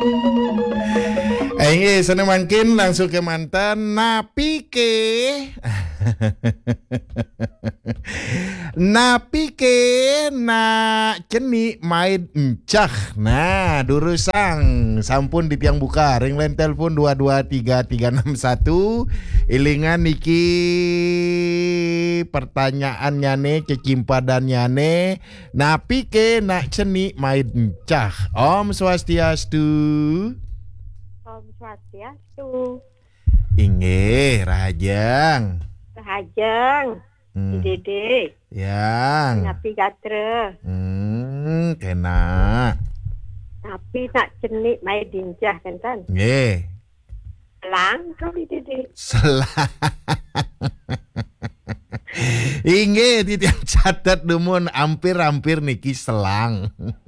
Sana makin langsung ke mantan napi ke napi ke na ceni main encah. Nah, durusang sampun di tiang buka ring line telepon 223361. Ilingan niki pertanyaannya nih kecimpadannya nih napi ke na ceni main encah. Om Swastiastu. Om Swastiastu. Inggih, Rahajang. Rahajeng. Dede. Yang. Napi gatre. Kena. Napi nak cenik mai dincah kan. Nggih. Selang kali dede. Selang. Inggih, titiang catat dumun hampir niki selang.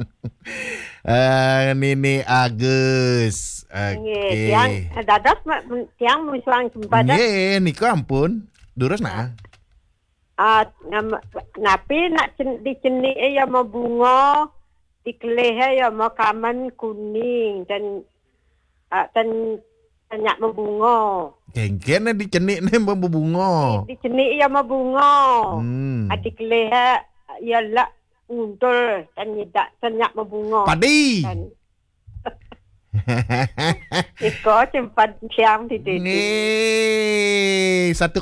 Nini Agus. Oke. Tiang dadas tiang musuang sempadan. Nggih, niku ampun. Durus nah. Napi nak dicenik ya mau bunga, dikelehe ya mau kaman kuning dan banyak membunga. Kengkene dicenik nih bunga. Dicenik ya mau bunga. Dikelehe ya lah untul dan tidak senyak membunga. Padi. Iko cempat siang di dede. Nih 1-0.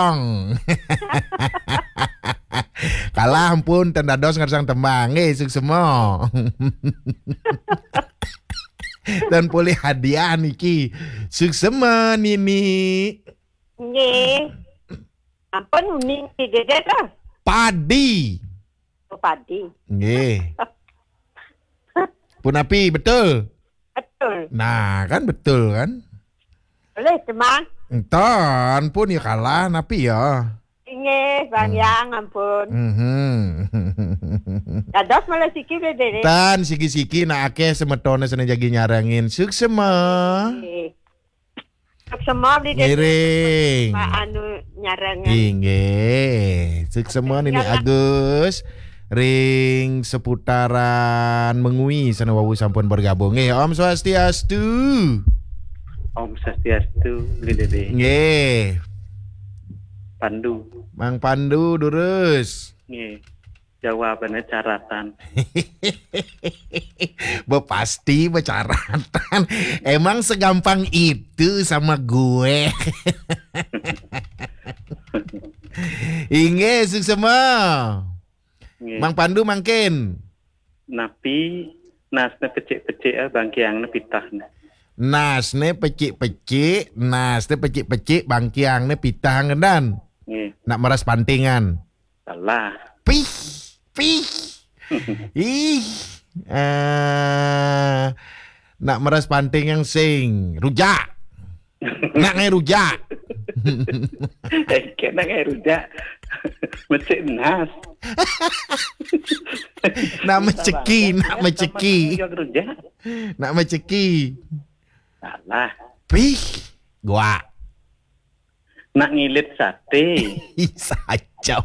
Kalah ampun tendados ngersang tembang semua. Dan boleh hadiah niki suksema nini. Nggih. Ampun uning di dede lah. Padi. Padi. Nggih. Pun api betul. Betul. Nah, kan betul kan? Boleh teman. Enton pun ya kalah napi ya. Inge Bang Yang ampun. Dados malah siki dede. Tan siki-siki nak akeh semetone sene jagi nyarangin suksema. Suksema di dede. Ngiring. Anu nyarangan. Inge. Suksema ini Agus. Ring seputaran Mengui sana wawu sampun bergabung. Om Swastiastu. Om Swastiastu, Dede. Nggih. Pandu. Mang Pandu durus. Nggih. Jawabannya caratan. Pasti bercaratan. Emang segampang itu sama gue. Inge suksema. Mang Pandu mangkin. Napi nasne pecik-pecik bangkiangna pitahna. Nasne pecik-pecik, bangkiangna pitah ngendan. Nggih. Nak meras pantingan. Salah. Pih. Ih. Nak meras panting yang sing rujak. Nak ngai rujak. Kena ngai rujak. Mecik nas. Nak meceki. Nak meceki. Salah. Pih. Gua. Nak ngilit sate. Sacau.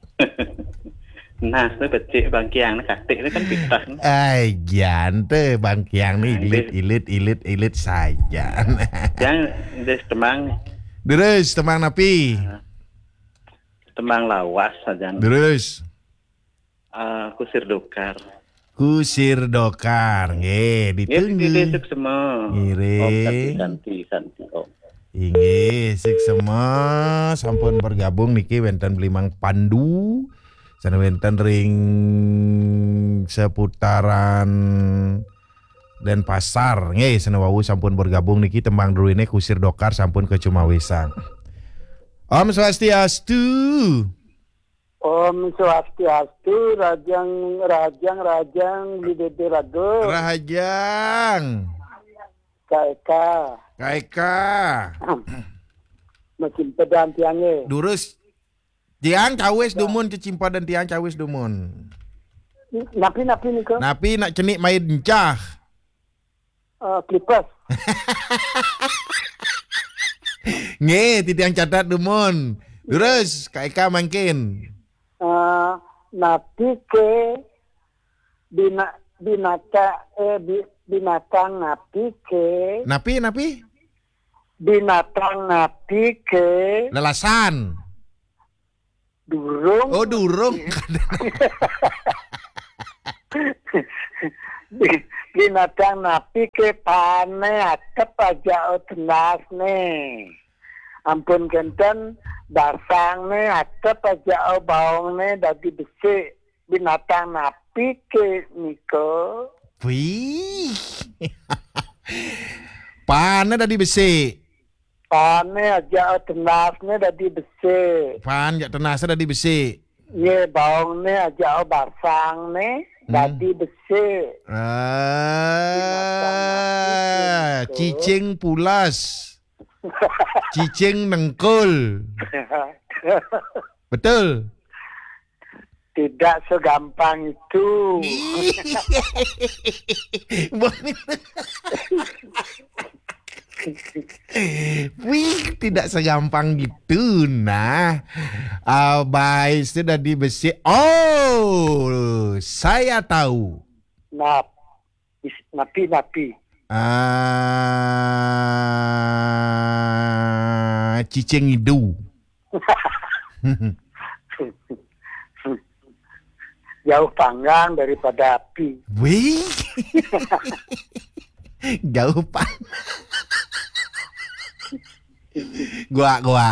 Nas tu becik bangkiang katik ni kan pitah. Ay, jante bangkiang ni ilit saja. Yang des temang. Terus temang napi. Temang lawas saja. Terus. Kusir dokar, nggih ditunggu. Nggih, semua. Ngiring. Ganti. Oh. Inggih, semua sampun bergabung niki wenten Blimang Pandu. Sana wenten ring seputaran Denpasar. Nggih, sana wau sampun bergabung niki tembang druine kusir dokar sampun ke Cumawisang. Om Swastiastu. Om Swastiastu, Rajang Lidede Rago. Rahajang. Kaeka. Mesin pedang tiangnya. Durus. Tiang cawis dumun cecimpa dan tiang cawis dumun. Napi ni ke? Napi nak cenik main encah. Clippers. Nge, titiang catat dumun. Durus, Kaeka mangkin. Napi ke binaka binatang napi ke Napi? binatang napi ke Lelasan. durung. Oh, durung. Binatang napi ke pane atep aja tenas ne. Ampun genten basang ne atep aja baong ne dadi besi. Binatang napi ke niko. Wih. Pane dadi besi. Pane aja tenas ne dadi besi. Pan jak tenasa dadi besi. Ye baong ne aja basang ne dadi besi. Cicing pulas. Cicing nengkul. Betul. Tidak segampang itu. Wih, tidak segampang gitu. Nah, Abai sudah di besi. Oh, saya tahu. Napi. Cicing hidu. Jauh panggang daripada api. Wih, jauh pan. Gua.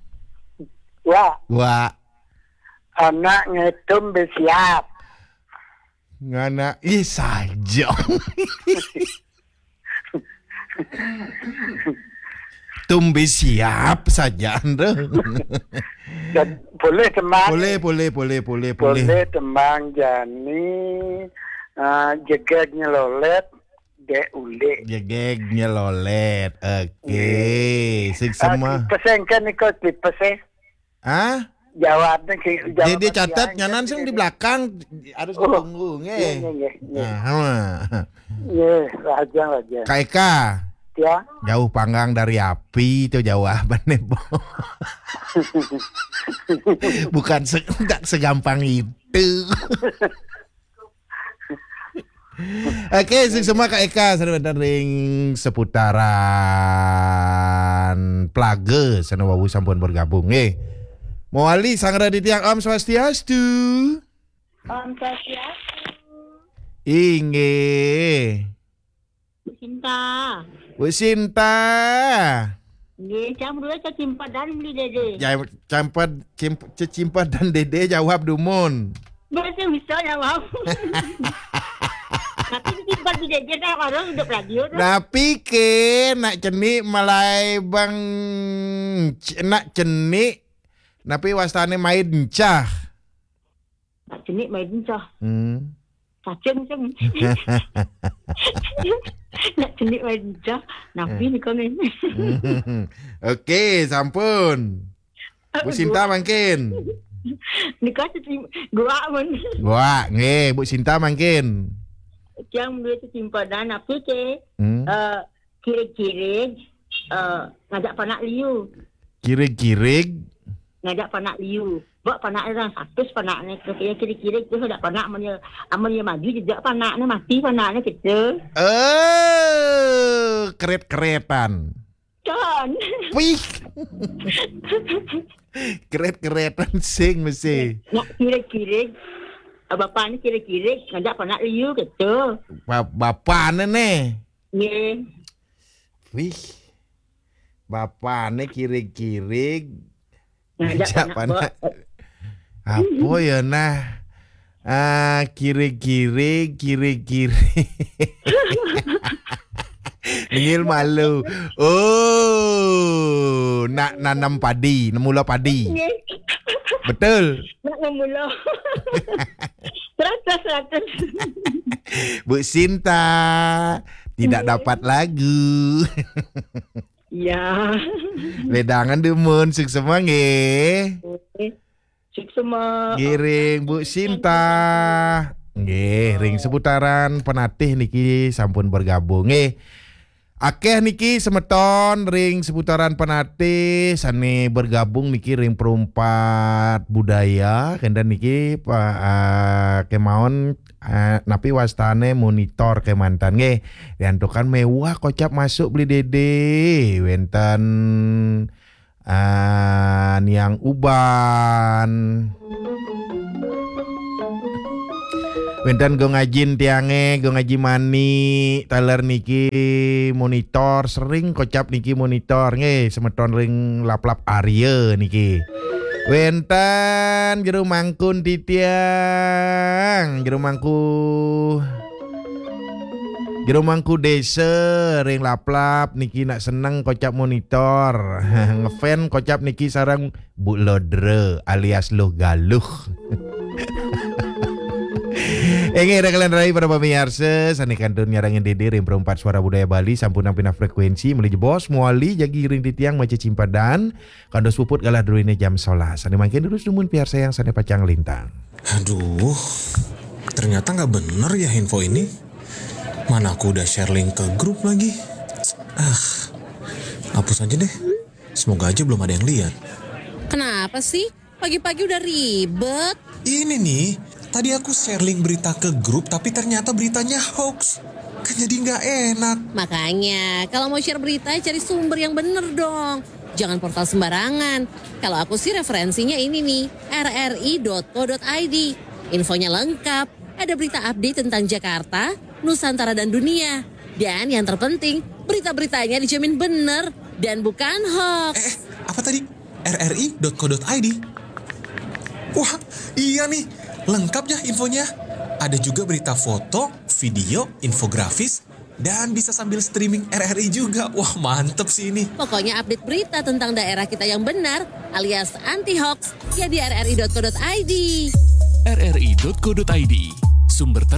Wah, anak ngetum bersiap. Ngana saja. Tumbe siap saja Anda. Dan boleh teman. Boleh. Teman jani jegegnya lolet de ule. Jegegnya lolet. Oke. Sing semua. Pesen kan ikut pesen. Hah? Jawabnya Jadi catat nyanan sing di belakang harus ditunggu nge. Raja. Kak Eka. Ya. Jauh panggang dari api itu jawabannya. Bukan tidak segampang itu. Oke, semua Kak Eka sudah ring seputaran plage sana wawu sampun bergabung Mau Ali sang raditya Om Swastiastu. Om Swastiastu. Inge. Bu Sinta. Nggih, jam 2 cimpat dan beli Dede. Ya cimpat dan Dede jawab dumun. Bisa jawab. Tapi cimpat di Dede dah orang hidup radio tu. Tapi ke nak ceni malai bang nak ceni napi wastane main cah. Nak ceni main cah. Cacing. Nak ceni main cah. Napi ni kau ni. Okey, sampun. Bu Sinta mangkin. Ni kau gua pun. Gua, nggih, Bu Sinta mangkin. Yang dua tu simpanan apa ke? Kira-kira ngajak panak liu. Kira-kira ngajak panak liu. Buat panak orang satu panak ni kira-kira tu sudah panak amalnya maju juga panaknya mati panaknya kita. Keret-keretan. Kan. Wih. Keret-keretan sing mesti. Nak kira-kira bapak ni kira-kira ngajak panak liu gitu. Bapak ni. Ye. Wih. Bapak ni kira-kira ngajak panak. Apa ya nah? Kira-kira. Ningil malu. Oh, nak nanam padi, mula padi. Betul. Nak mula. 100. Bu Sinta tidak dapat lagu. Ya. Ledangan demun suk semua nggih. Suk semua. Giring Bu Sinta. Nggih, ring seputaran penatih niki sampun bergabung nggih. Akeh niki semeton ring seputaran Penate sane bergabung niki ring perumpat budaya kendan niki kemauan napi wastane monitor kemantan nggih diantukan mewah kocap masuk beli dede wenten niang uban Wentan go ngajin tiange, go ngaji mani, taler niki monitor, sering kocap niki monitor, nge semeton ring lap-lap Arya niki. Wentan jero mangkun titiang, jero mangku desa ring lap-lap niki nak seneng kocap monitor. Ngefan kocap niki sarang Bu Lodre alias Loh Galuh. Enggak ada kalian rai para pemirsa sanikan tuh nyarangin dede ring perempat suara budaya Bali sampun nampina frekuensi meliji bos muali jagi ring titiang maca cimpadan kandos puput galah dulu ini jam 11 sani makin terus dumun piar sayang sani pacang lintang. Aduh, ternyata nggak bener ya info ini. Mana aku udah share link ke grup lagi. Hapus aja deh. Semoga aja belum ada yang lihat. Kenapa sih? Pagi-pagi udah ribet. Ini nih, tadi aku share link berita ke grup tapi ternyata beritanya hoax. Kan jadi nggak enak. Makanya, kalau mau share berita cari sumber yang bener dong. Jangan portal sembarangan. Kalau aku sih referensinya ini nih, rri.co.id. Infonya lengkap, ada berita update tentang Jakarta, Nusantara dan dunia. Dan yang terpenting, berita-beritanya dijamin bener dan bukan hoax. Apa tadi? rri.co.id. Wah, iya nih. Lengkap ya infonya. Ada juga berita foto, video, infografis, dan bisa sambil streaming RRI juga. Wah, mantep sih ini. Pokoknya update berita tentang daerah kita yang benar alias anti-hoax ya di rri.co.id. rri.co.id, sumber